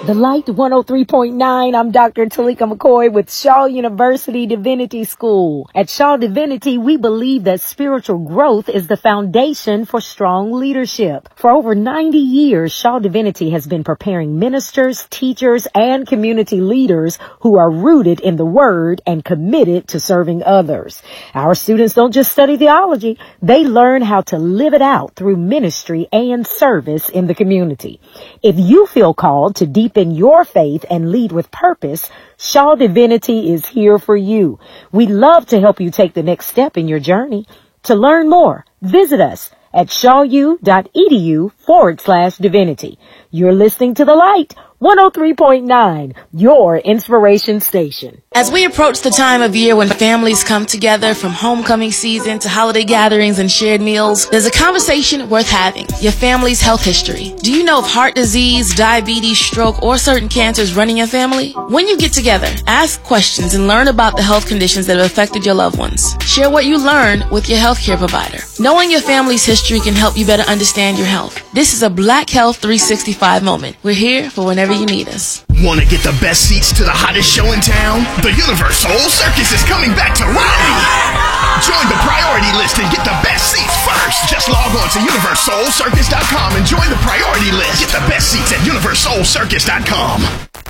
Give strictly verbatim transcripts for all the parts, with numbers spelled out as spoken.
The Light one oh three point nine, I'm Doctor Talika McCoy with Shaw University Divinity School. At Shaw Divinity, we believe that spiritual growth is the foundation for strong leadership. For over ninety years, Shaw Divinity has been preparing ministers, teachers, and community leaders who are rooted in the Word and committed to serving others. Our students don't just study theology, they learn how to live it out through ministry and service in the community. If you feel called to deepen your faith and lead with purpose, Shaw Divinity is here for you. We'd love to help you take the next step in your journey. To learn more, visit us at shawu.edu forward slash divinity. You're listening to The Light one oh three point nine, your inspiration station. As we approach the time of year when families come together from homecoming season to holiday gatherings and shared meals, there's a conversation worth having: your family's health history. Do you know if heart disease, diabetes, stroke, or certain cancers run in your family? When you get together, ask questions and learn about the health conditions that have affected your loved ones. Share what you learned with your healthcare provider. Knowing your family's history can help you better understand your health. This is a Black Health three sixty-five moment. We're here for whenever you need us. Want to get the best seats to the hottest show in town? The Universal Circus is coming back to Raleigh. Join the priority list and get the best seats first. Just log on to universal circus dot com and join the priority list. Get the best seats at universal circus dot com.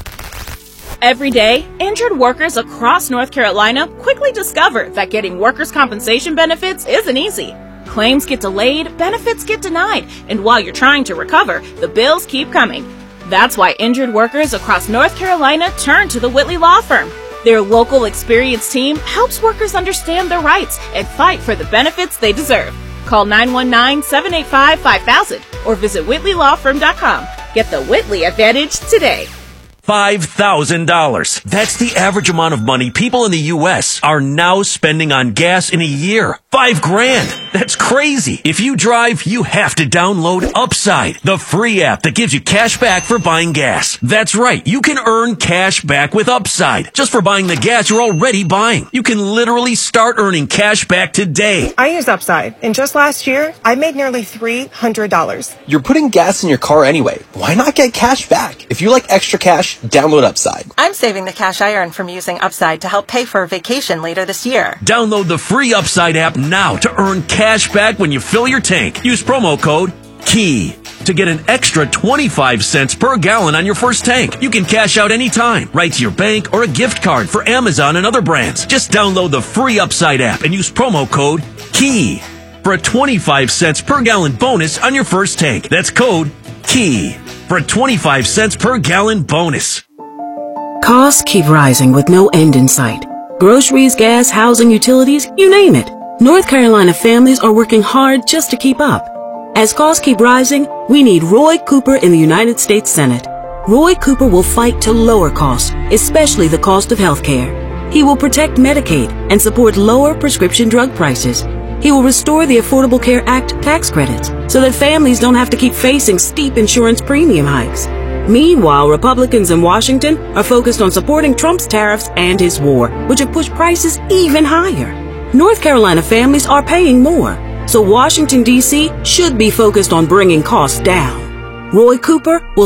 Every day, injured workers across North Carolina quickly discover that getting workers' compensation benefits isn't easy. Claims get delayed, benefits get denied, and while you're trying to recover, the bills keep coming. That's why injured workers across North Carolina turn to the Whitley Law Firm. Their local experienced team helps workers understand their rights and fight for the benefits they deserve. Call nine one nine, seven eight five, five thousand or visit whitley law firm dot com. Get the Whitley advantage today. five thousand dollars. That's the average amount of money people in the U S are now spending on gas in a year. Five grand. That's crazy. If you drive, you have to download Upside, the free app that gives you cash back for buying gas. That's right. You can earn cash back with Upside just for buying the gas you're already buying. You can literally start earning cash back today. I use Upside, and just last year, I made nearly three hundred dollars. You're putting gas in your car anyway. Why not get cash back? If you like extra cash, download Upside. I'm saving the cash I earn from using Upside to help pay for a vacation later this year. Download the free Upside app now to earn cash back when you fill your tank. Use promo code KEY to get an extra twenty-five cents per gallon on your first tank. You can cash out anytime, right to your bank or a gift card for Amazon and other brands. Just download the free Upside app and use promo code KEY for a twenty-five cents per gallon bonus on your first tank. That's code KEY for a twenty-five cents per gallon bonus. Costs keep rising with no end in sight. Groceries, gas, housing, utilities, you name it. North Carolina families are working hard just to keep up. As costs keep rising, we need Roy Cooper in the United States Senate. Roy Cooper will fight to lower costs, especially the cost of health care. He will protect Medicaid and support lower prescription drug prices. He will restore the Affordable Care Act tax credits so that families don't have to keep facing steep insurance premium hikes. Meanwhile, Republicans in Washington are focused on supporting Trump's tariffs and his war, which have pushed prices even higher. North Carolina families are paying more, so Washington, D C should be focused on bringing costs down. Roy Cooper will